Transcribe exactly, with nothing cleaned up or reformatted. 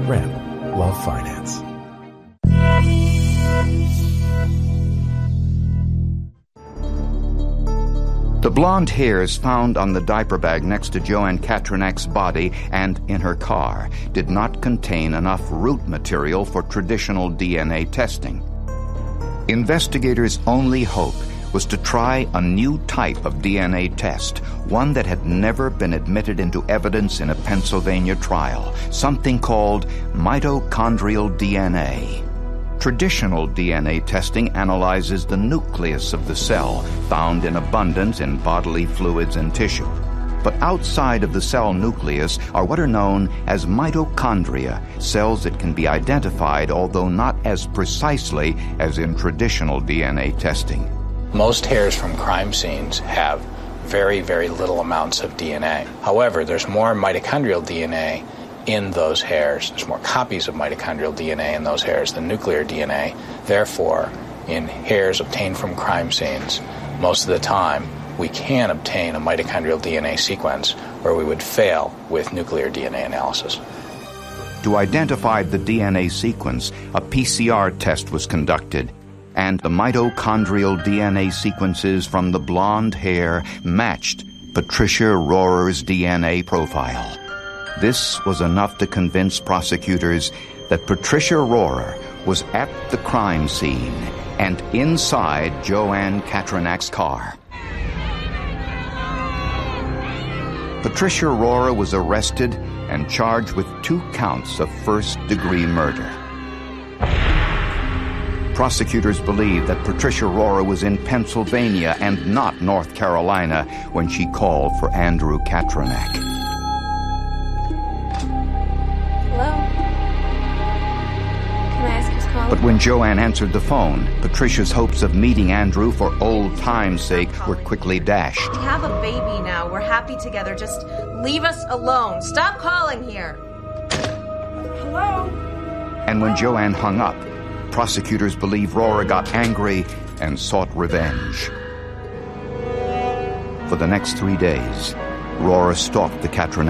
Ram, love finance. The blonde hairs found on the diaper bag next to Joanne Katranek's body and in her car did not contain enough root material for traditional D N A testing. Investigators' only hope was to try a new type of D N A test, one that had never been admitted into evidence in a Pennsylvania trial, something called mitochondrial D N A. Traditional D N A testing analyzes the nucleus of the cell, found in abundance in bodily fluids and tissue. But outside of the cell nucleus are what are known as mitochondria, cells that can be identified, although not as precisely as in traditional D N A testing. Most hairs from crime scenes have very, very little amounts of D N A. However, there's more mitochondrial D N A in those hairs. There's more copies of mitochondrial D N A in those hairs than nuclear D N A. Therefore, in hairs obtained from crime scenes, most of the time, we can obtain a mitochondrial D N A sequence where we would fail with nuclear D N A analysis. To identify the D N A sequence, a P C R test was conducted, and the mitochondrial D N A sequences from the blonde hair matched Patricia Rohrer's D N A profile. This was enough to convince prosecutors that Patricia Rohrer was at the crime scene and inside Joanne Katranek's car. Patricia Rohrer was arrested and charged with two counts of first-degree murder. Prosecutors believe that Patricia Rohrer was in Pennsylvania and not North Carolina when she called for Andrew Katranek. But when Joanne answered the phone, Patricia's hopes of meeting Andrew for old time's sake were quickly dashed. We have a baby now. We're happy together. Just leave us alone. Stop calling here. Hello? And when Joanne hung up, prosecutors believe Rohrer got angry and sought revenge. For the next three days, Rohrer stalked the Katranek